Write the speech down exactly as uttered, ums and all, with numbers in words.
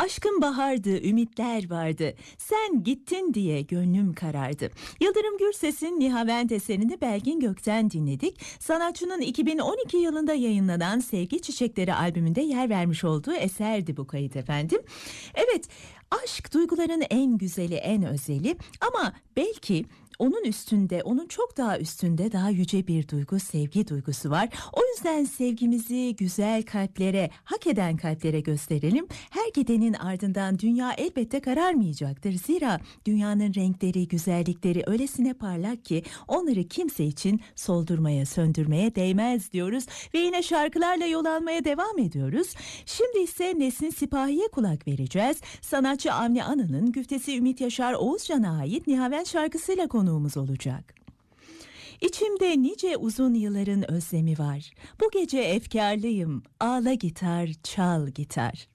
Aşkın bahardı, ümitler vardı. Sen gittin diye gönlüm karardı. Yıldırım Gürses'in Nihavent eserini Belgin Gök'ten dinledik. Sanatçının iki bin on iki yılında yayınlanan Sevgi Çiçekleri albümünde yer vermiş olduğu eserdi bu kayıt efendim. Evet, aşk duyguların en güzeli, en özeli ama belki onun üstünde, onun çok daha üstünde daha yüce bir duygu, sevgi duygusu var. O yüzden sevgimizi güzel kalplere, hak eden kalplere gösterelim. Her gidenin ardından dünya elbette kararmayacaktır. Zira dünyanın renkleri, güzellikleri öylesine parlak ki onları kimse için soldurmaya, söndürmeye değmez diyoruz. Ve yine şarkılarla yol almaya devam ediyoruz. Şimdi ise Nesin Sipahi'ye kulak vereceğiz. Sanatçı Avni Ana'nın güftesi Ümit Yaşar Oğuzcan'a ait Nihavent şarkısıyla konuğumuz olacak. İçimde nice uzun yılların özlemi var. Bu gece efkarlıyım, ağla gitar, çal gitar.